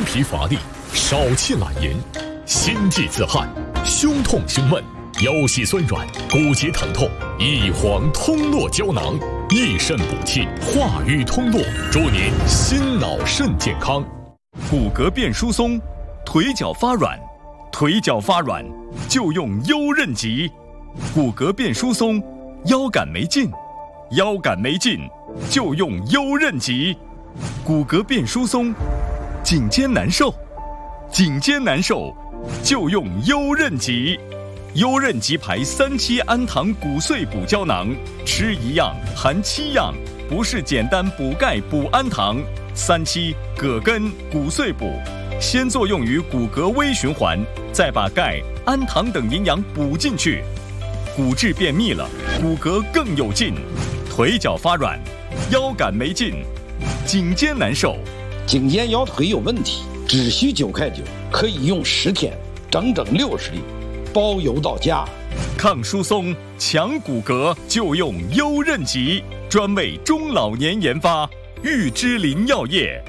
疲乏力、少气懒言、心悸自汗、胸痛胸闷、腰膝酸软、骨节疼痛，益黄通络胶囊，益肾补气，化瘀通络，祝您心脑肾健康。 骨骼变疏松，腿脚发软，腿脚发软就用优韧极。骨骼变疏松，腰杆没劲，腰杆没劲就用优韧极。骨骼变疏松，颈肩难受，颈肩难受就用优韧极。优韧极牌3期氨糖骨碎补胶囊，吃1样含7样，不是简单补钙补氨糖。3期葛根骨碎补，先作用于骨骼微循环，再把钙、氨糖等营养补进去，骨质变密了，骨骼更有劲。腿脚发软，腰杆没劲，颈肩难受， 颈肩腰腿有问题，只需9块9，可以用10天，整整60粒，包邮到家。 抗疏松、强骨骼就用优韧极，专为中老年研发，玉芝林药业。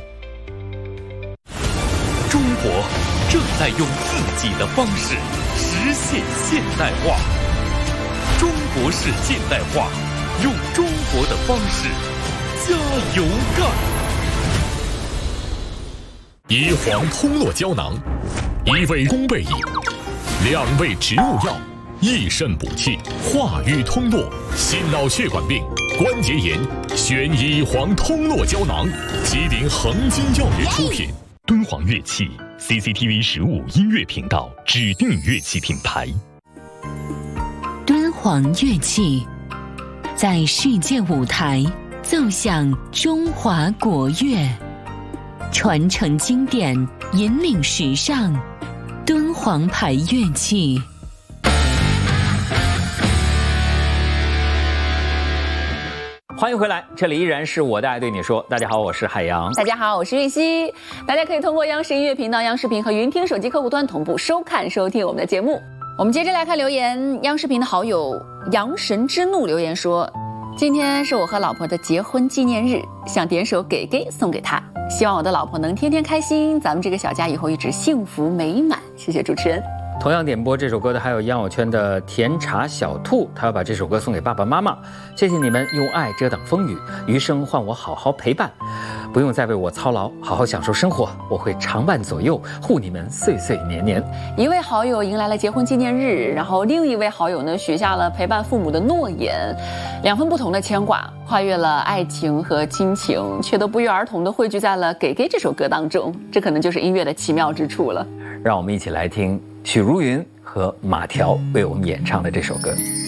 中国正在用自己的方式实现现代化，中国式现代化，用中国的方式加油干！ 益黄通络胶囊，1味宫贝饮，2味植物药，益肾补气，化瘀通络，心脑血管病、关节炎，选益黄通络胶囊，吉林恒金药业出品。 敦煌乐器 CCTV 15音乐频道指定乐器品牌。 敦煌乐器在世界舞台奏响中华国乐，传承经典，引领时尚。敦煌牌乐器。 欢迎回来，这里依然是我的爱对你说。大家好，我是海洋。 大家好，我是玉溪。大家可以通过央视音乐频道、央视频和云听手机客户端同步收看、收听我们的节目。我们接着来看留言。央视频的好友阳神之怒留言说：今天是我和老婆的结婚纪念日，想点首《给给》送给她，希望我的老婆能天天开心，咱们这个小家以后一直幸福美满。谢谢主持人。 同样点播这首歌的还有央友圈的甜茶小兔，他要把这首歌送给爸爸妈妈。谢谢你们用爱遮挡风雨，余生换我好好陪伴，不用再为我操劳，好好享受生活，我会常伴左右，护你们岁岁年年。 一位好友迎来了结婚纪念日，然后另一位好友呢许下了陪伴父母的诺言，2份不同的牵挂，跨越了爱情和亲情，却都不约而同地汇聚在了《给给》这首歌当中。这可能就是音乐的奇妙之处了。 让我们一起来听许茹芸和马条为我们演唱的这首歌。